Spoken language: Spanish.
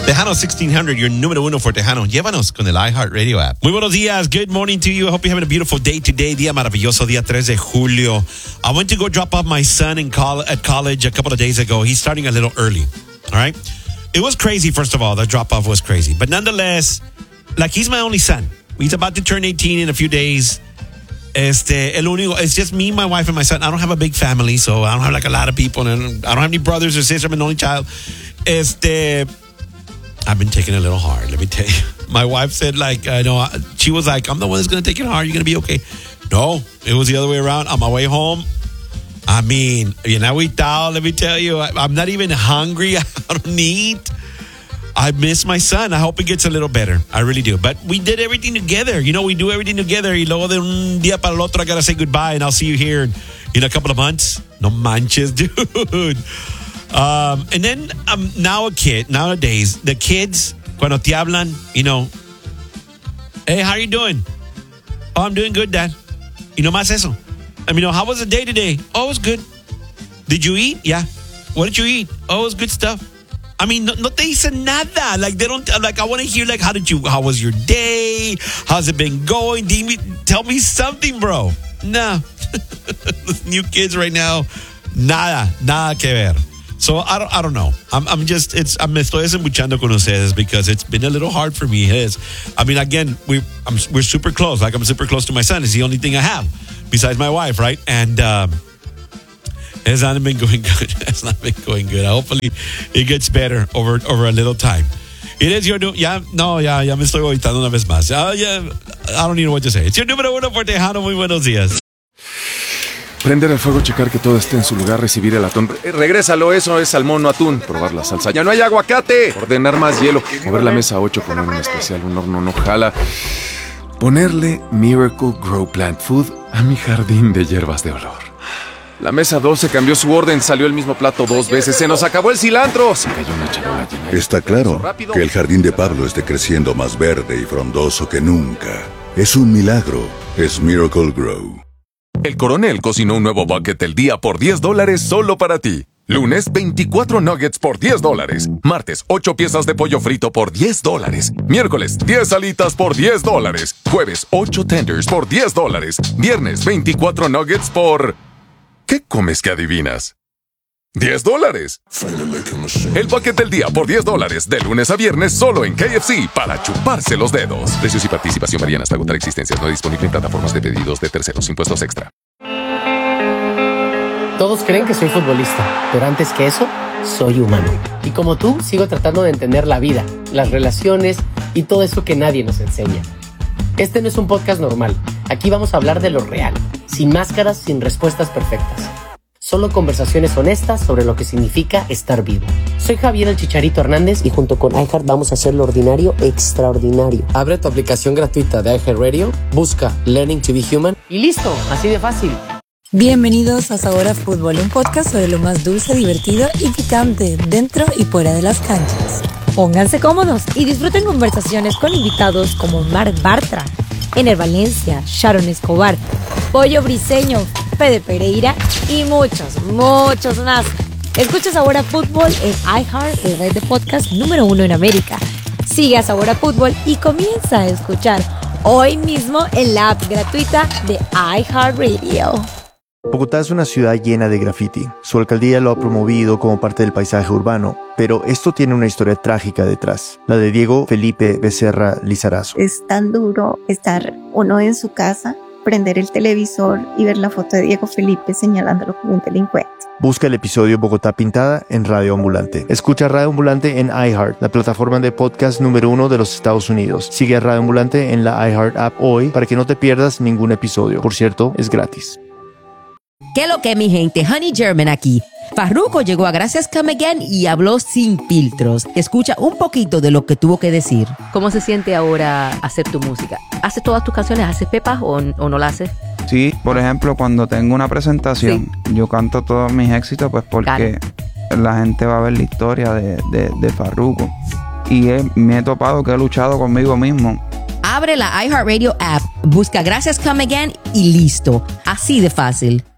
Tejano 1600, your número uno for Tejano. Llévanos con el iHeartRadio app. Muy buenos días. Good morning to you. I hope you're having a beautiful day today. Día maravilloso, día 3 de julio. I went to go drop off my son at college a couple of days ago. He's starting a little early. All right? It was crazy, first of all. The drop-off was crazy. But nonetheless, like, he's my only son. He's about to turn 18 in a few days. It's just me, my wife, and my son. I don't have a big family, so I don't have like a lot of people. And I don't have any brothers or sisters. I'm an only child. I've been taking it a little hard, let me tell you. My wife said, she was like, I'm the one that's going to take it hard. You're going to be okay. No, it was the other way around. On my way home, I mean, let me tell you, I'm not even hungry. I don't eat. I miss my son. I hope it gets a little better. I really do. But we did everything together. We do everything together. Y luego de un día para el otro, I got to say goodbye, and I'll see you here in a couple of months. No manches, dude. And then nowadays, the kids, cuando te hablan, hey, how are you doing? Oh, I'm doing good, Dad. Y no más eso. How was the day today? Oh, it was good. Did you eat? Yeah. What did you eat? Oh, it was good stuff. No te dicen nada. Like, they don't, I want to hear, how was your day? How's it been going? Tell me something, bro. No. New kids right now, nada que ver. So I don't know. Me estoy desembuchando con ustedes because it's been a little hard for me. It is. Again, we're super close. Like, I'm super close to my son. It's the only thing I have besides my wife, right? And it's not been going good. It's not been going good. Hopefully, it gets better over a little time. It is your ya me estoy agitando una vez más. I don't know what to say. It's your número uno for Tejano. Muy buenos días. Prender el fuego, checar que todo esté en su lugar, recibir el atún. Regrésalo, eso es salmón, no atún. Probar la salsa. ¡Ya no hay aguacate! Ordenar más hielo. Mover la mesa 8, poner un especial, un horno no jala. Ponerle Miracle Grow Plant Food a mi jardín de hierbas de olor. La mesa 12 cambió su orden, salió el mismo plato 2 veces. ¡Se nos acabó el cilantro! Se cayó una charola llena. Está claro que el jardín de Pablo esté creciendo más verde y frondoso que nunca. Es un milagro. Es Miracle Grow. El Coronel cocinó un nuevo bucket del día por $10 solo para ti. Lunes, 24 nuggets por $10. Martes, 8 piezas de pollo frito por $10. Miércoles, 10 alitas por $10. Jueves, 8 tenders por $10. Viernes, 24 nuggets por... ¿Qué comes que adivinas? $10. El bucket del día por $10. De lunes a viernes solo en KFC para chuparse los dedos. Precios y participación varían hasta agotar existencias. No disponible en plataformas de pedidos de terceros. Impuestos extra. Todos creen que soy futbolista, pero antes que eso, soy humano. Y como tú, sigo tratando de entender la vida, las relaciones y todo eso que nadie nos enseña. Este no es un podcast normal. Aquí vamos a hablar de lo real, sin máscaras, sin respuestas perfectas. Solo conversaciones honestas sobre lo que significa estar vivo. Soy Javier el Chicharito Hernández y junto con iHeart vamos a hacer lo ordinario extraordinario. Abre tu aplicación gratuita de iHeartRadio, busca Learning to be Human y listo, así de fácil. Bienvenidos a Sabor a Fútbol, un podcast sobre lo más dulce, divertido y picante dentro y fuera de las canchas. Pónganse cómodos y disfruten conversaciones con invitados como Marc Bartra, Ener Valencia, Sharon Escobar, Pollo Briseño, Fede Pereira y muchos más. Escucha Sabor a Fútbol en iHeart, la red de podcast número 1 en América. Sigue a Sabor a Fútbol y comienza a escuchar hoy mismo en la app gratuita de iHeartRadio. Bogotá es una ciudad llena de graffiti. Su alcaldía lo ha promovido como parte del paisaje urbano, pero esto tiene una historia trágica detrás, la de Diego Felipe Becerra Lizarazo. Es tan duro estar uno en su casa, prender el televisor y ver la foto de Diego Felipe señalándolo como un delincuente. Busca el episodio Bogotá Pintada en Radio Ambulante. Escucha Radio Ambulante en iHeart, la plataforma de podcast número 1 de los Estados Unidos. Sigue a Radio Ambulante en la iHeart app hoy para que no te pierdas ningún episodio. Por cierto, es gratis. ¿Qué lo que, mi gente? Honey German aquí. Farruko llegó a Gracias Come Again y habló sin filtros. Escucha un poquito de lo que tuvo que decir. ¿Cómo se siente ahora hacer tu música? ¿Haces todas tus canciones? ¿Haces pepas o no las haces? Sí, por ejemplo, cuando tengo una presentación, yo canto todos mis éxitos pues porque la gente va a ver la historia de Farruko. Y me he topado que he luchado conmigo mismo. Abre la iHeartRadio app, busca Gracias Come Again y listo. Así de fácil.